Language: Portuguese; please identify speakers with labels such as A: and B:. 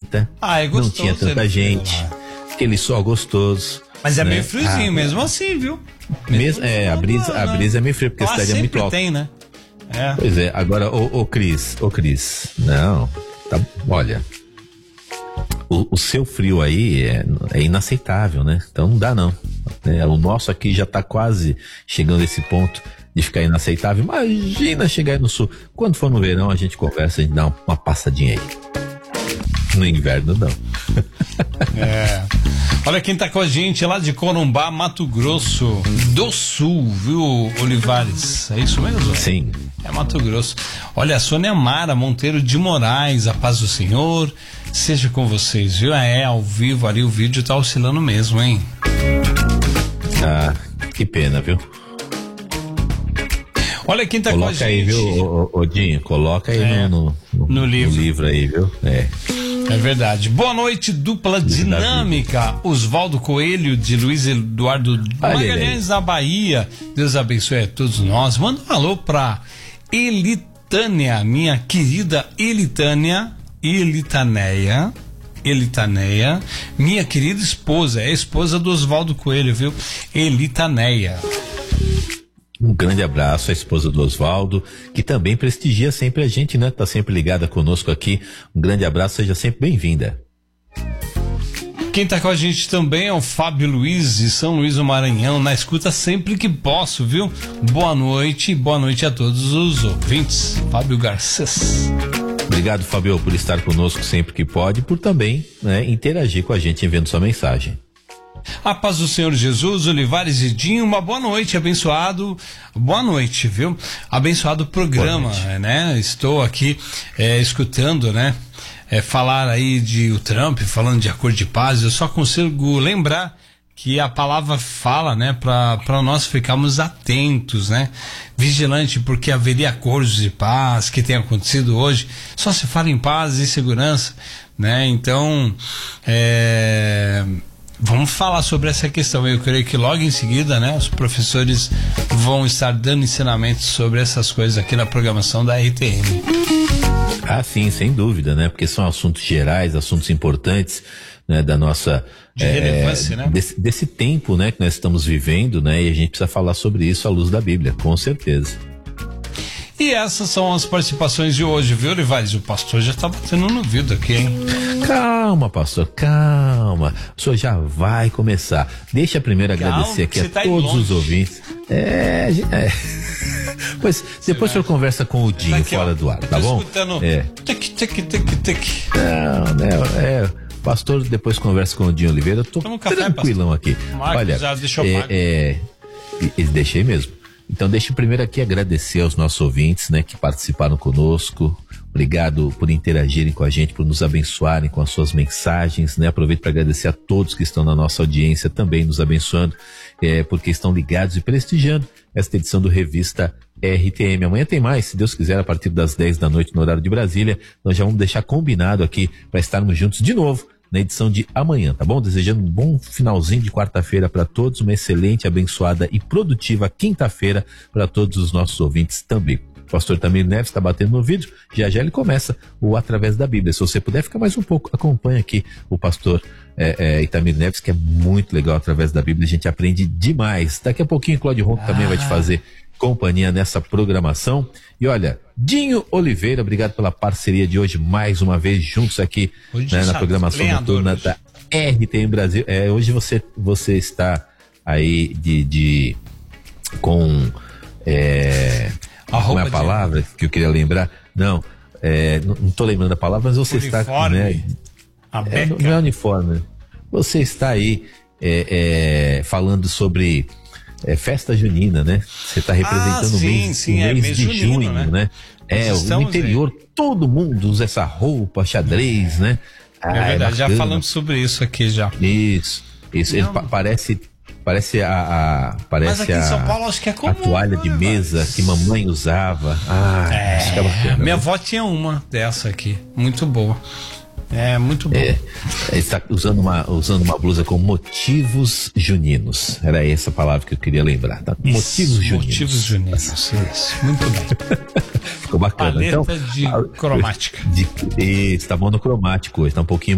A: venta,
B: é gostoso,
A: não tinha tanta gente, aquele sol gostoso.
B: Mas é
A: né?
B: meio friozinho mesmo assim, viu?
A: Mesmo, a brisa é meio fria, porque a cidade é muito alta.
B: Tem, né?
A: Pois é, agora, ô Cris, não, tá, olha, o seu frio aí é inaceitável, né? Então não dá não. O nosso aqui já tá quase chegando a esse ponto de ficar inaceitável. Imagina chegar aí no sul. Quando for no verão a gente conversa, a gente dá uma passadinha aí. No inverno não.
B: Olha quem tá com a gente lá de Corumbá, Mato Grosso do Sul, viu, Olivares? É isso mesmo?
A: Sim.
B: É Mato Grosso. Olha, a Sônia Mara Monteiro de Moraes, a paz do Senhor seja com vocês, viu? Ao vivo ali, o vídeo tá oscilando mesmo, hein?
A: Que pena, viu?
B: Olha quem tá
A: coloca
B: com a gente.
A: Coloca aí, viu, Odinho? Coloca aí no livro aí, viu?
B: É verdade. Boa noite, dupla dinâmica. Oswaldo Coelho, de Luiz Eduardo Magalhães, na Bahia. Deus abençoe a todos nós. Manda um alô pra Elitânia, minha querida Elitaneia, minha querida esposa, é a esposa do Oswaldo Coelho, viu? Elitaneia.
A: Um grande abraço à esposa do Oswaldo, que também prestigia sempre a gente, né? Tá sempre ligada conosco aqui. Um grande abraço, seja sempre bem-vinda.
B: Quem tá com a gente também é o Fábio Luiz, de São Luís do Maranhão, na escuta sempre que posso, viu? Boa noite a todos os ouvintes. Fábio Garcês.
A: Obrigado, Fábio, por estar conosco sempre que pode, por também, né, interagir com a gente enviando sua mensagem.
B: A paz do Senhor Jesus, Olivares e Dinho, uma boa noite, abençoado, boa noite, viu? Abençoado programa, né? Estou aqui escutando, né? Falar aí de o Trump, falando de acordo de paz, eu só consigo lembrar que a palavra fala, né? Para nós ficarmos atentos, né? Vigilante, porque haveria acordos de paz que tem acontecido hoje, só se fala em paz e segurança, né? Então, vamos falar sobre essa questão. Eu creio que logo em seguida, né, os professores vão estar dando ensinamentos sobre essas coisas aqui na programação da RTM.
A: Sim, sem dúvida, né? Porque são assuntos gerais, assuntos importantes, né, da nossa
B: de relevância, né?
A: Desse tempo, né, que nós estamos vivendo, né? E a gente precisa falar sobre isso à luz da Bíblia, com certeza.
B: E essas são as participações de hoje, viu, Olivares? O pastor já tá batendo no vidro aqui, hein?
A: Calma, pastor, calma. O senhor já vai começar. Deixa eu primeiro agradecer aqui a todos os ouvintes. Pois, depois o senhor conversa com o Dinho aqui, fora do ar, tá bom?
B: Escutando.
A: O pastor depois conversa com o Dinho Oliveira. Eu tô tranquilão aqui. Olha,
B: já deixou
A: deixei mesmo. Então deixa eu primeiro aqui agradecer aos nossos ouvintes, né, que participaram conosco. Obrigado por interagirem com a gente, por nos abençoarem com as suas mensagens, né? Aproveito para agradecer a todos que estão na nossa audiência também nos abençoando, porque estão ligados e prestigiando esta edição do Revista RTM. Amanhã tem mais, se Deus quiser, a partir das 10 da noite no horário de Brasília. Nós já vamos deixar combinado aqui para estarmos juntos de novo na edição de amanhã, tá bom? Desejando um bom finalzinho de quarta-feira para todos, uma excelente, abençoada e produtiva quinta-feira para todos os nossos ouvintes também. O pastor Itamir Neves está batendo no vídeo, já ele começa o Através da Bíblia. Se você puder ficar mais um pouco, acompanha aqui o pastor Itamir Neves, que é muito legal através da Bíblia, a gente aprende demais. Daqui a pouquinho o Cláudio Ronco também vai te fazer companhia nessa programação. E olha, Dinho Oliveira, obrigado pela parceria de hoje, mais uma vez juntos aqui, né, na programação noturna da RTM Brasil. Hoje você está aí com como é a palavra que eu queria lembrar? Não tô lembrando a palavra, mas você
B: uniforme.
A: Está, né? Não é uniforme. Você está aí falando sobre festa junina, né? Você está representando o mês de junho, né? No interior, todo mundo usa essa roupa, xadrez, né?
B: É verdade, já falamos sobre isso aqui já.
A: Isso. Ele parece
B: Mas aqui em São Paulo acho que é comum,
A: a toalha de mesa que mamãe usava. Isso que é bacana,
B: minha avó tinha uma dessa aqui, muito boa. Muito bom.
A: Ele está usando uma blusa com motivos juninos. Era essa palavra que eu queria lembrar, tá? Motivos juninos.
B: Isso, muito bem.
A: Ficou bacana.
B: Paleta de cromática.
A: Isso, tá bom no cromático hoje, tá um pouquinho